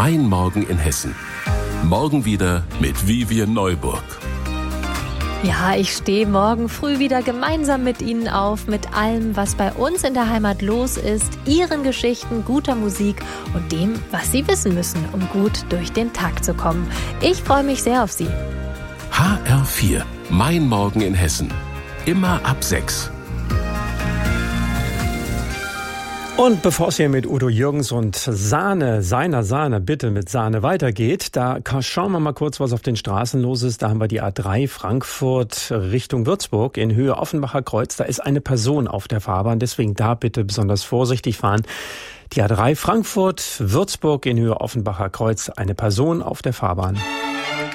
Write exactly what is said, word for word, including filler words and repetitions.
Mein Morgen in Hessen. Morgen wieder mit Vivian Neuburg. Ja, ich stehe morgen früh wieder gemeinsam mit Ihnen auf, mit allem, was bei uns in der Heimat los ist, Ihren Geschichten, guter Musik und dem, was Sie wissen müssen, um gut durch den Tag zu kommen. Ich freue mich sehr auf Sie. H R vier, Mein Morgen in Hessen. Immer ab sechs. Und bevor es hier mit Udo Jürgens und Sahne, seiner Sahne, bitte mit Sahne weitergeht, da schauen wir mal kurz, was auf den Straßen los ist. Da haben wir die A drei Frankfurt Richtung Würzburg in Höhe Offenbacher Kreuz. Da ist eine Person auf der Fahrbahn, deswegen da bitte besonders vorsichtig fahren. Die A drei Frankfurt Würzburg in Höhe Offenbacher Kreuz, eine Person auf der Fahrbahn.